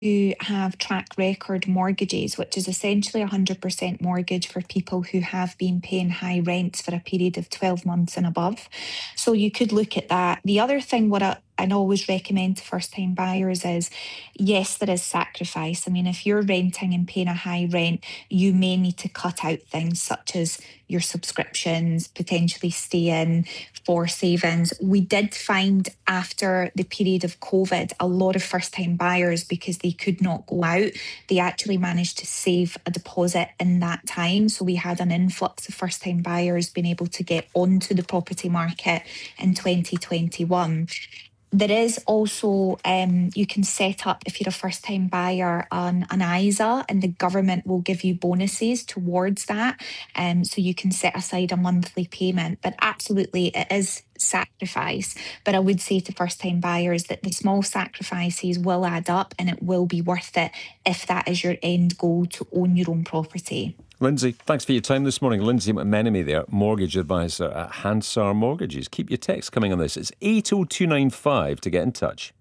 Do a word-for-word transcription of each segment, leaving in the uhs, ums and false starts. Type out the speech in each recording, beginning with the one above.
who have track record mortgages, which is essentially a one hundred percent mortgage for people who have been paying high rents for a period of twelve months and above. So you could look at that. The other thing, what I, I always recommend to first time buyers is yes, there is sacrifice. I mean, if you're renting and paying a high rent, you may need to cut out things such as your subscriptions, potentially stay in for savings. We did find after the period of COVID, a lot of first time buyers, because they could not go out, they actually managed to save a deposit in that time. So we had an influx of first time buyers being able to get onto the property market in twenty twenty-one. There is also, um, you can set up, if you're a first time buyer, on an I S A, and the government will give you bonuses towards that. Um, so you can set aside a monthly payment. But absolutely, it is sacrifice. But I would say to first time buyers that the small sacrifices will add up, and it will be worth it if that is your end goal, to own your own property. Lindsay, thanks for your time this morning. Lindsay McMenemy there, mortgage advisor at Hansard Mortgages. Keep your text coming on this. It's eight oh two nine five to get in touch.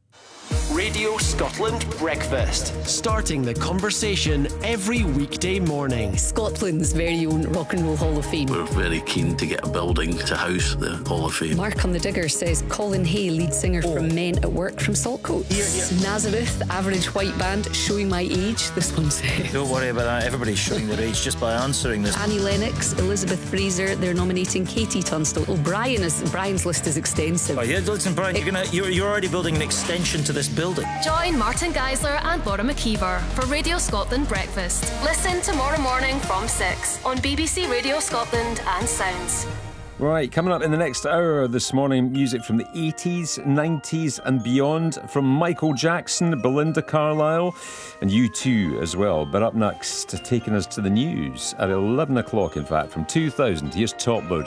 Radio Scotland Breakfast. Starting the conversation every weekday morning. Scotland's very own Rock and Roll Hall of Fame. We're very keen to get a building to house the Hall of Fame. Mark on the Digger says Colin Hay, lead singer oh. from Men at Work from Saltcoats. Yeah, yeah. Nazareth, average white band, showing my age, this one says. Don't worry about that, everybody's showing their age just by answering this. Annie Lennox, Elizabeth Fraser, they're nominating Katie Tunstall. Oh, Brian is, Brian's list is extensive. Oh yeah, listen Brian, you're, gonna, you're, you're already building an extension to this building. Join Martin Geisler and Laura McKeever for Radio Scotland Breakfast. Listen tomorrow morning from six on B B C Radio Scotland and Sounds. Right, coming up in the next hour this morning, music from the eighties, nineties and beyond, from Michael Jackson, Belinda Carlisle and U two as well. But up next, taking us to the news at eleven o'clock, in fact, from two thousand, here's Top Load.